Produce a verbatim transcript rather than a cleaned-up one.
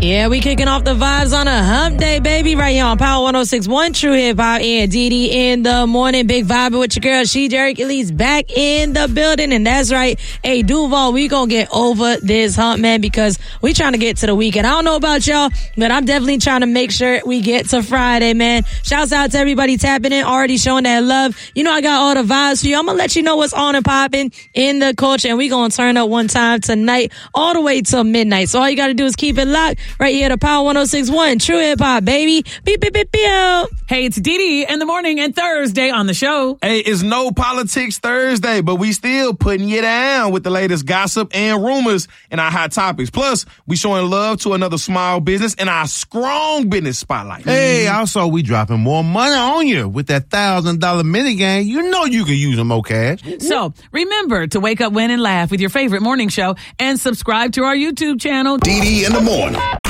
Yeah, we kicking off the vibes on a hump day, baby, right here on Power one oh six point one True Hip Hop and Didi in the morning. Big vibing with your girl, She Jerry Elise back in the building. And that's right. Hey, Duval, we gonna get over this hump, man, because we trying to get to the weekend. I don't know about y'all, but I'm definitely trying to make sure we get to Friday, man. Shouts out to everybody tapping in, already showing that love. You know, I got all the vibes for you. I'm gonna let you know what's on and popping in the culture, and we gonna turn up one time tonight all the way till midnight. So all you gotta do is keep it locked right here to Power one oh six point one True Hip Hop, baby. Beep, beep, beep, beep. Hey, it's Didi in the morning and Thursday on the show. Hey, it's No Politics Thursday, but we still putting you down with the latest gossip and rumors and our hot topics. Plus, we showing love to another small business in our strong business spotlight. Hey, also, we dropping more money on you with that one thousand dollars minigame. You know you can use them, okay? So, remember to wake up, win, and laugh with your favorite morning show and subscribe to our YouTube channel. Didi in the morning.